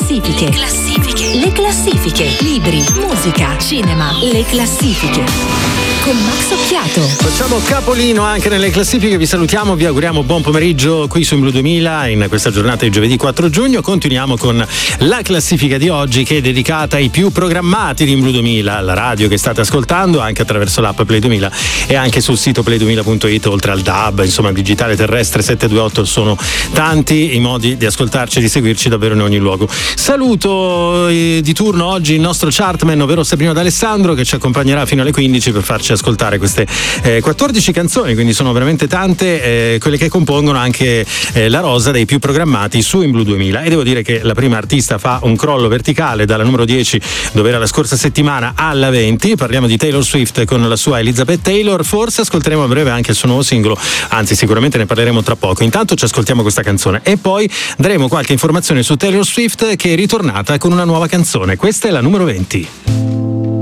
classifiche. Le classifiche. Libri, musica, cinema. Le classifiche. Con Max Occhiato. Facciamo capolino anche nelle classifiche, vi salutiamo, vi auguriamo buon pomeriggio qui su In Blu 2000 in questa giornata di giovedì 4 giugno. Continuiamo con la classifica di oggi, che è dedicata ai più programmati di In Blu 2000, la radio che state ascoltando anche attraverso l'app Play 2000 e anche sul sito play2000.it, oltre al DAB, insomma digitale terrestre 728. Sono tanti i modi di ascoltarci e di seguirci davvero in ogni luogo. Saluto di turno oggi il nostro chartman, ovvero Sabrina D'Alessandro, che ci accompagnerà fino alle 15 per farci ascoltare queste 14 canzoni, quindi sono veramente tante quelle che compongono anche la rosa dei più programmati su In Blu 2000. E devo dire che la prima artista fa un crollo verticale dalla numero 10, dove era la scorsa settimana, alla 20. Parliamo di Taylor Swift con la sua Elizabeth Taylor. Forse ascolteremo a breve anche il suo nuovo singolo, anzi sicuramente ne parleremo tra poco. Intanto ci ascoltiamo questa canzone e poi daremo qualche informazione su Taylor Swift, che è ritornata con una nuova canzone. Questa è la numero 20.